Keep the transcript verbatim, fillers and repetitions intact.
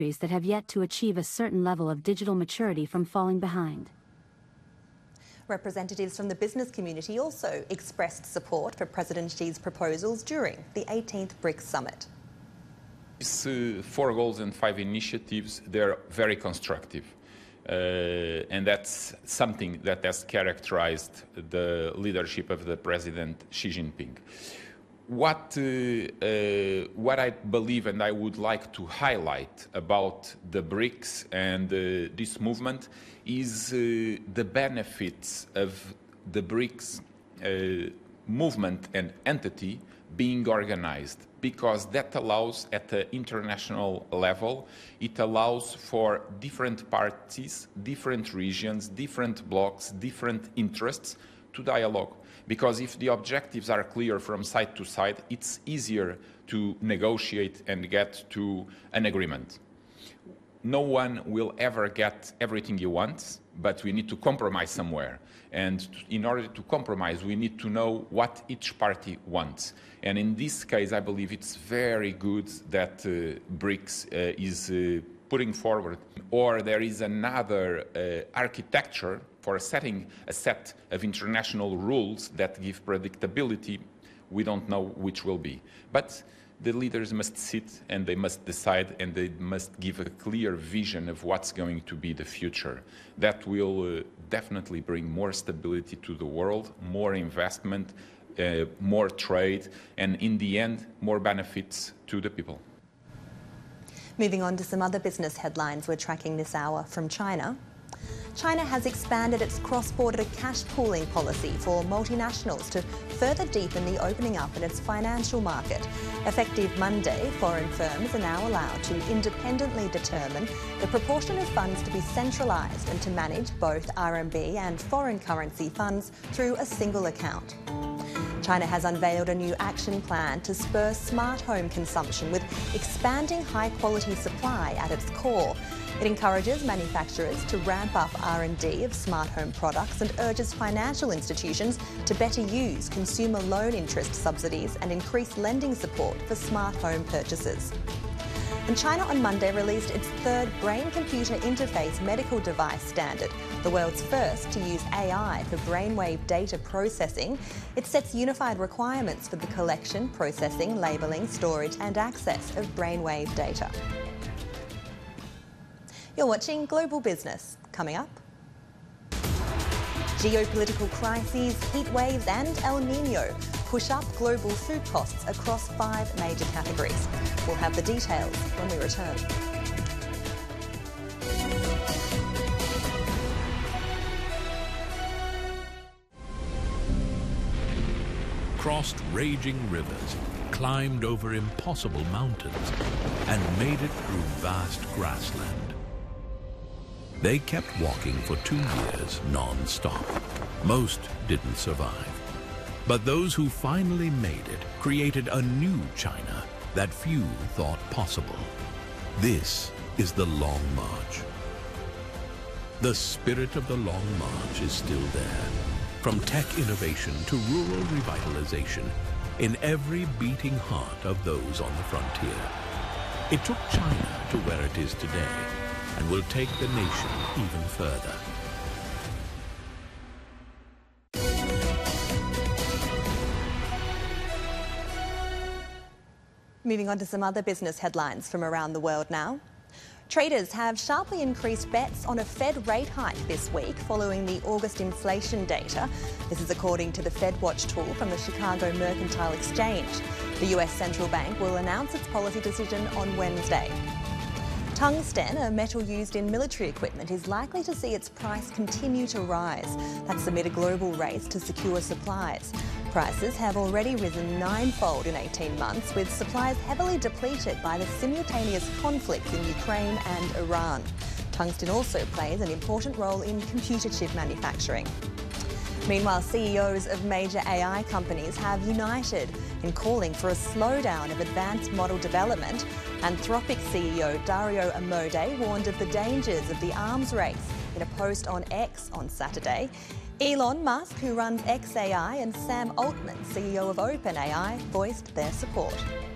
that have yet to achieve a certain level of digital maturity from falling behind. Representatives from the business community also expressed support for President Xi's proposals during the eighteenth BRICS summit. These uh, four goals and five initiatives, they're very constructive. Uh, and that's something that has characterized the leadership of the President Xi Jinping. What, uh, uh, what I believe and I would like to highlight about the BRICS and uh, this movement is uh, the benefits of the BRICS uh, movement and entity being organized, because that allows, at the international level, it allows for different parties, different regions, different blocs, different interests to dialogue. Because if the objectives are clear from side to side, it's easier to negotiate and get to an agreement. No one will ever get everything he wants, but we need to compromise somewhere. And in order to compromise, we need to know what each party wants. And in this case, I believe it's very good that uh, BRICS uh, is uh, putting forward, or there is another uh, architecture for setting a set of international rules that give predictability. We don't know which will be. But the leaders must sit and they must decide, and they must give a clear vision of what's going to be the future. That will uh, definitely bring more stability to the world, more investment, uh, more trade, and in the end, more benefits to the people. Moving on to some other business headlines we're tracking this hour from China. China has expanded its cross-border cash pooling policy for multinationals to further deepen the opening up in its financial market. Effective Monday, foreign firms are now allowed to independently determine the proportion of funds to be centralised and to manage both R M B and foreign currency funds through a single account. China has unveiled a new action plan to spur smart home consumption with expanding high-quality supply at its core. It encourages manufacturers to ramp up R and D of smart home products and urges financial institutions to better use consumer loan interest subsidies and increase lending support for smart home purchases. And China on Monday released its third brain-computer interface medical device standard, the world's first to use A I for brainwave data processing. It sets unified requirements for the collection, processing, labelling, storage and access of brainwave data. You're watching Global Business. Coming up, geopolitical crises, heat waves and El Nino push up global food costs across five major categories. We'll have the details when we return. Crossed raging rivers, climbed over impossible mountains, and made it through vast grassland. They kept walking for two years non-stop. Most didn't survive. But those who finally made it created a new China that few thought possible. This is the Long March. The spirit of the Long March is still there. From tech innovation to rural revitalization, in every beating heart of those on the frontier. It took China to where it is today, and will take the nation even further. Moving on to some other business headlines from around the world now. Traders have sharply increased bets on a Fed rate hike this week following the August inflation data. This is according to the FedWatch tool from the Chicago Mercantile Exchange. The U S Central Bank will announce its policy decision on Wednesday. Tungsten, a metal used in military equipment, is likely to see its price continue to rise. That's amid a global race to secure supplies. Prices have already risen ninefold in eighteen months, with supplies heavily depleted by the simultaneous conflicts in Ukraine and Iran. Tungsten also plays an important role in computer chip manufacturing. Meanwhile, C E Os of major A I companies have united in calling for a slowdown of advanced model development. Anthropic C E O Dario Amodei warned of the dangers of the arms race in a post on X on Saturday. Elon Musk, who runs X A I, and Sam Altman, C E O of OpenAI, voiced their support.